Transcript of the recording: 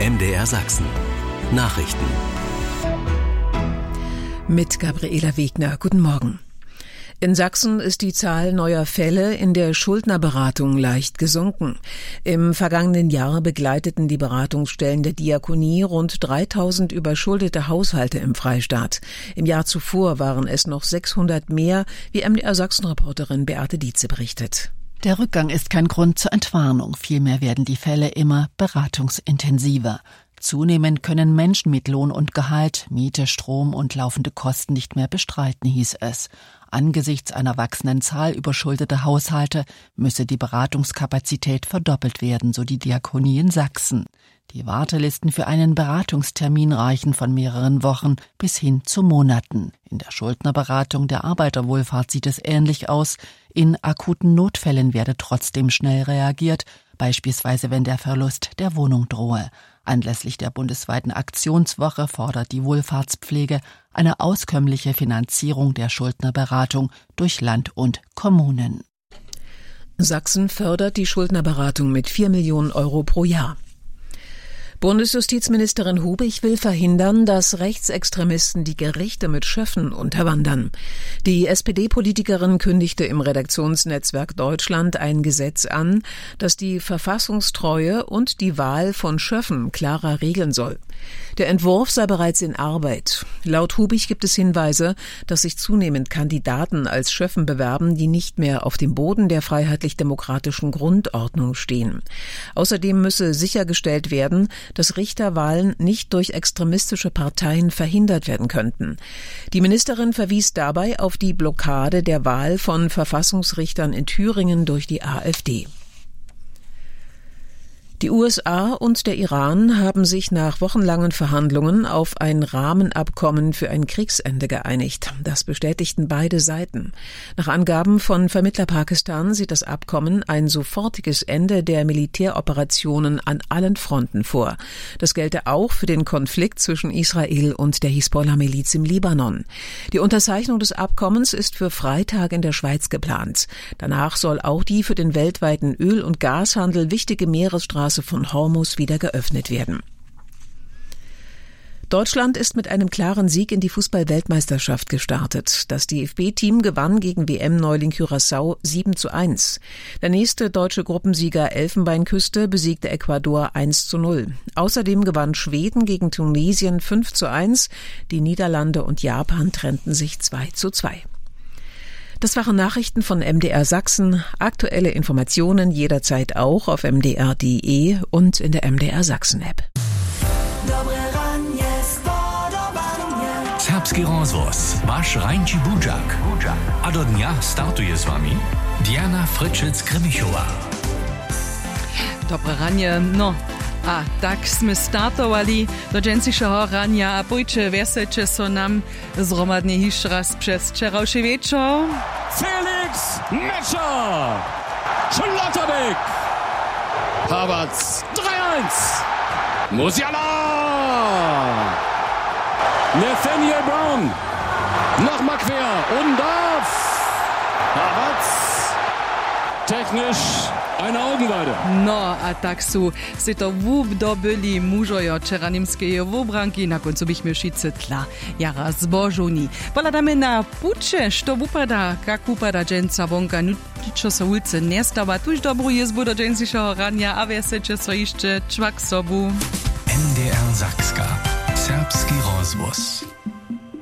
MDR Sachsen. Nachrichten. Mit Gabriela Wegner. Guten Morgen. In Sachsen ist die Zahl neuer Fälle in der Schuldnerberatung leicht gesunken. Im vergangenen Jahr begleiteten die Beratungsstellen der Diakonie rund 3000 überschuldete Haushalte im Freistaat. Im Jahr zuvor waren es noch 600 mehr, wie MDR Sachsen-Reporterin Beate Dietze berichtet. Der Rückgang ist kein Grund zur Entwarnung. Vielmehr werden die Fälle immer beratungsintensiver. Zunehmend können Menschen mit Lohn und Gehalt, Miete, Strom und laufende Kosten nicht mehr bestreiten, hieß es. Angesichts einer wachsenden Zahl überschuldeter Haushalte müsse die Beratungskapazität verdoppelt werden, so die Diakonie in Sachsen. Die Wartelisten für einen Beratungstermin reichen von mehreren Wochen bis hin zu Monaten. In der Schuldnerberatung der Arbeiterwohlfahrt sieht es ähnlich aus. In akuten Notfällen werde trotzdem schnell reagiert, beispielsweise wenn der Verlust der Wohnung drohe. Anlässlich der bundesweiten Aktionswoche fordert die Wohlfahrtspflege eine auskömmliche Finanzierung der Schuldnerberatung durch Land und Kommunen. Sachsen fördert die Schuldnerberatung mit 4 Millionen Euro pro Jahr. Bundesjustizministerin Hubich will verhindern, dass Rechtsextremisten die Gerichte mit Schöffen unterwandern. Die SPD-Politikerin kündigte im Redaktionsnetzwerk Deutschland ein Gesetz an, das die Verfassungstreue und die Wahl von Schöffen klarer regeln soll. Der Entwurf sei bereits in Arbeit. Laut Hubich gibt es Hinweise, dass sich zunehmend Kandidaten als Schöffen bewerben, die nicht mehr auf dem Boden der freiheitlich-demokratischen Grundordnung stehen. Außerdem müsse sichergestellt werden, dass Richterwahlen nicht durch extremistische Parteien verhindert werden könnten. Die Ministerin verwies dabei auf die Blockade der Wahl von Verfassungsrichtern in Thüringen durch die AfD. Die USA und der Iran haben sich nach wochenlangen Verhandlungen auf ein Rahmenabkommen für ein Kriegsende geeinigt. Das bestätigten beide Seiten. Nach Angaben von Vermittler Pakistan sieht das Abkommen ein sofortiges Ende der Militäroperationen an allen Fronten vor. Das gelte auch für den Konflikt zwischen Israel und der Hisbollah-Miliz im Libanon. Die Unterzeichnung des Abkommens ist für Freitag in der Schweiz geplant. Danach soll auch die für den weltweiten Öl- und Gashandel wichtige Meeresstraße von Hormuz wieder geöffnet werden. Deutschland ist mit einem klaren Sieg in die Fußball-Weltmeisterschaft gestartet. Das DFB-Team gewann gegen WM-Neuling Curaçao 7:1. Der nächste deutsche Gruppensieger Elfenbeinküste besiegte Ecuador 1:0. Außerdem gewann Schweden gegen Tunesien 5:1. Die Niederlande und Japan trennten sich 2:2. Das waren Nachrichten von MDR Sachsen. Aktuelle Informationen jederzeit auch auf mdr.de und in der MDR Sachsen App. Serbski rozvoz, vaš Rajnči Budžak. A do dňa startuje s vami Diana Frčec-Kremišová. Dobre ranie, no. A tak sme startovali do džencišeho rania a pojče veseče so nam zromadne hiš raz přes včerajší večer. Felix Metscher! Schlotterbeck! Havertz 3-1! Musiala! Nathaniel Brown! Nochmal quer und darf! Havertz! Technisch eine Augenweide. No a tak sú si to vúbdobili mužojo čeranimskeje vobranky, na koncu bych miešice tla jara zbožovní. Poľadáme na puče, što upadá, kak upadá dženca vonka, čo sa ulice nestáva, tuž dobrú jezbu do džencišeho rania a veseče so ešte čvak sobu. MDR Sakska. Serbski rozvoz.